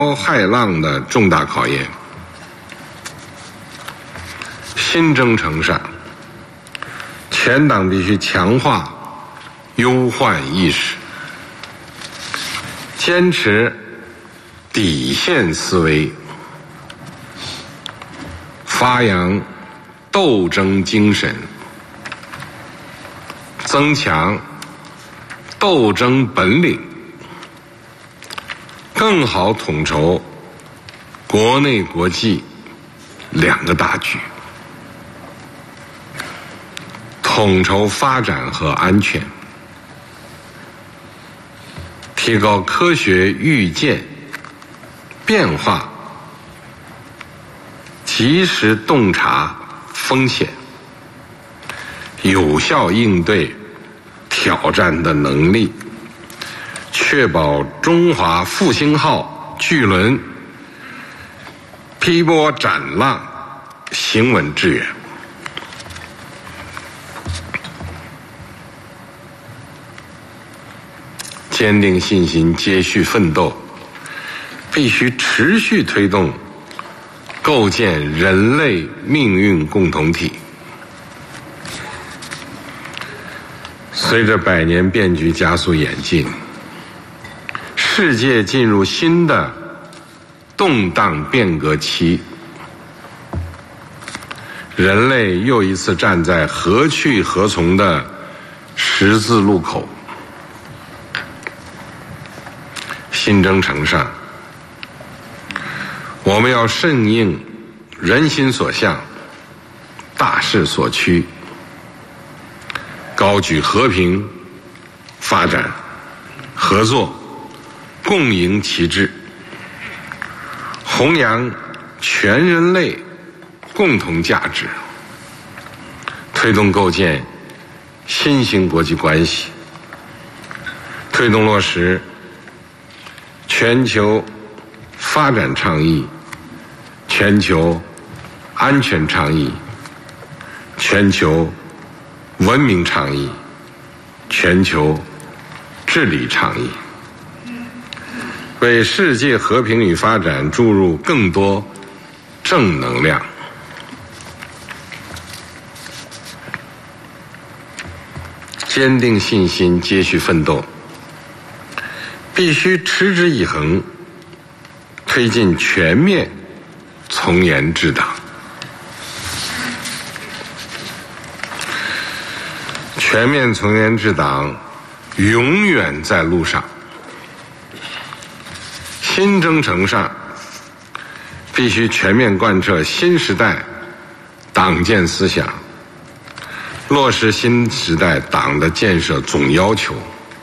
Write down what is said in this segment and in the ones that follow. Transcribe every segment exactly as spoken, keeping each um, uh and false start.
骇浪的重大考验。新征程上，全党必须强化忧患意识，坚持底线思维，发扬斗争精神，增强斗争本领，更好统筹国内国际两个大局，统筹发展和安全，提高科学预见、变化、及时洞察风险、有效应对挑战的能力，确保中华复兴号巨轮劈波斩浪，行稳致远。坚定信心，接续奋斗，必须持续推动构建人类命运共同体。随着百年变局加速演进，世界进入新的动荡变革期，人类又一次站在何去何从的十字路口。新征程上，我们要顺应人心所向、大势所趋，高举和平、发展、合作、共赢旗帜，弘扬全人类共同价值，推动构建新型国际关系，推动落实全球发展倡议、全球安全倡议、全球文明倡议、全球治理倡议，为世界和平与发展注入更多正能量。坚定信心，接续奋斗，必须持之以恒，推进全面从严治党。全面从严治党永远在路上。新征程上，必须全面贯彻新时代党建思想，落实新时代党的建设总要求，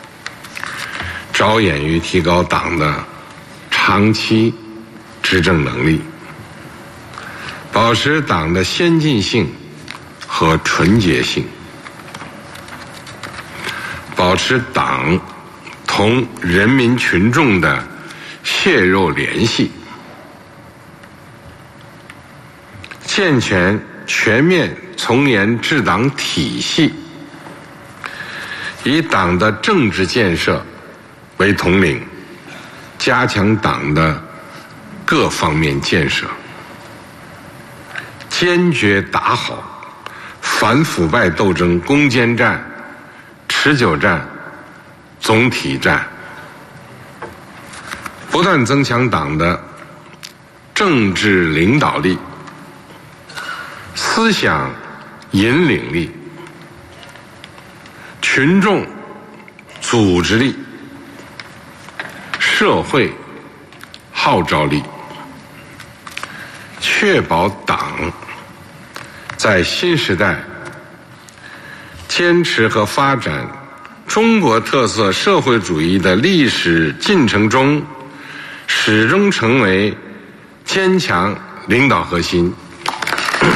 着眼于提高党的长期执政能力，保持党的先进性和纯洁性，保持党同人民群众的血肉联系，健全全面从严治党体系，以党的政治建设为统领，加强党的各方面建设，坚决打好反腐败斗争攻坚战、持久战、总体战，不断增强党的政治领导力、思想引领力、群众组织力、社会号召力，确保党在新时代坚持和发展中国特色社会主义的历史进程中，始终成为坚强领导核心、